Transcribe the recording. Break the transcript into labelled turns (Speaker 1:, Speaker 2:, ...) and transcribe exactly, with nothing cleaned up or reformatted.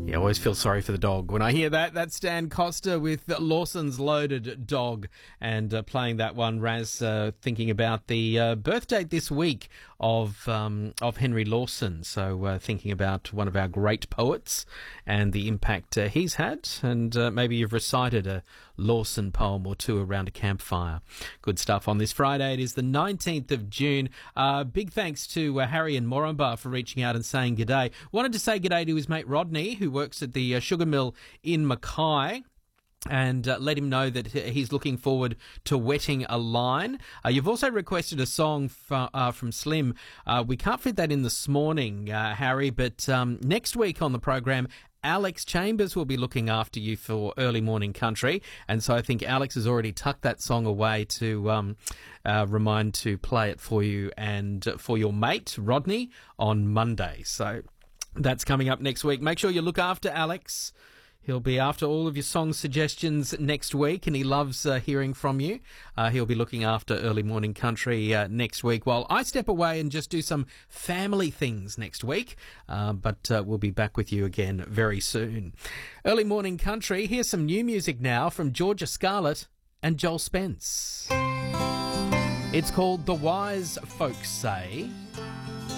Speaker 1: Yeah, I always feel sorry for the dog when I hear that. That's Stan Costa with Lawson's Loaded Dog, and uh, playing that one, Raz, uh, thinking about the uh, birth date this week of um, of Henry Lawson. So uh, thinking about one of our great poets and the impact uh, he's had, and uh, maybe you've recited a Lawson poem or two around a campfire. Good stuff on this Friday. It is the nineteenth of June. Uh, big thanks to uh, Harry and Moranbah for reaching out and saying g'day. Wanted to say g'day to his mate Rodney, who works at the uh, sugar mill in Mackay, and uh, let him know that he's looking forward to wetting a line. Uh, you've also requested a song f- uh, from Slim. Uh, we can't fit that in this morning, uh, Harry, but um, next week on the program, Alex Chambers will be looking after you for Early Morning Country, and so I think Alex has already tucked that song away to um, uh, remind to play it for you and for your mate, Rodney, on Monday. So that's coming up next week. Make sure you look after Alex. He'll be after all of your song suggestions next week, and he loves uh, hearing from you. Uh, he'll be looking after Early Morning Country uh, next week, while I step away and just do some family things next week. Uh, but uh, we'll be back with you again very soon. Early Morning Country, here's some new music now from Georgia Scarlett and Joel Spence. It's called The Wise Folks Say.